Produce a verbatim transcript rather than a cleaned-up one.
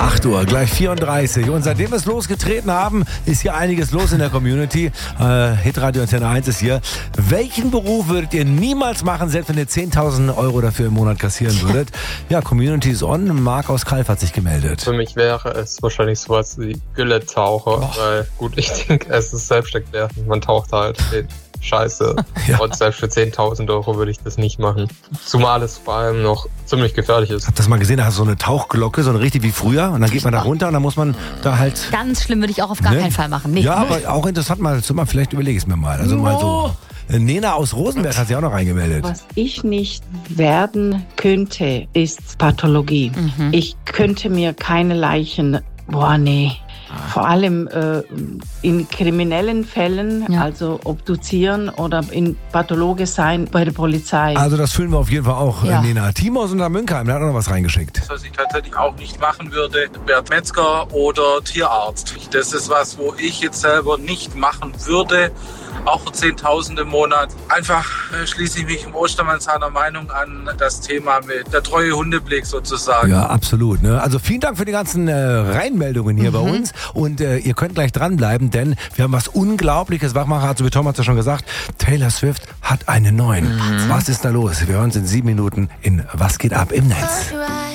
acht Uhr, gleich vierunddreißig. Und seitdem wir es losgetreten haben, ist hier einiges los in der Community. Äh, Hitradio Antenne eins ist hier. Welchen Beruf würdet ihr niemals machen, selbst wenn ihr zehntausend Euro dafür im Monat kassieren würdet? Ja, Community ist on. Marc aus Kalf hat sich gemeldet. Für mich wäre es wahrscheinlich sowas wie Gülle-Taucher, Oh. weil gut, ich denke, es ist selbsterklärend. Man taucht halt den Scheiße. Ja. Und selbst für zehntausend Euro würde ich das nicht machen. Zumal es vor allem noch ziemlich gefährlich ist. Hab das mal gesehen, da hast du so eine Tauchglocke, so eine richtig wie früher. Und dann geht man da runter und dann muss man da halt... Ganz schlimm würde ich auch auf gar Ne? keinen Fall machen. Nee. Ja, aber auch interessant mal, so mal vielleicht überlege ich es mir mal. Also mal so. Nena aus Rosenberg hat sich auch noch reingemeldet. Was ich nicht werden könnte, ist Pathologie. Mhm. Ich könnte mir keine Leichen, boah nee, vor allem äh, in kriminellen Fällen, Ja. also obduzieren oder in Pathologe sein bei der Polizei. Also das fühlen wir auf jeden Fall auch, Ja. äh, Nena. Timo aus Untermünkheim, der hat auch noch was reingeschickt. Was ich tatsächlich auch nicht machen würde, wäre Metzger oder Tierarzt. Das ist was, wo ich jetzt selber nicht machen würde, auch für zehntausend im Monat. Einfach äh, schließe ich mich im Ostermann seiner Meinung an, das Thema mit der treue Hundeblick sozusagen. Ja, absolut. Ne? Also vielen Dank für die ganzen äh, Reinmeldungen hier bei uns. Und äh, ihr könnt gleich dranbleiben, denn wir haben was Unglaubliches. Wachmacher hat so wie Tom hat ja schon gesagt, Taylor Swift hat einen neuen. Was ist da los? Wir hören uns in sieben Minuten in Was geht ab im Netz.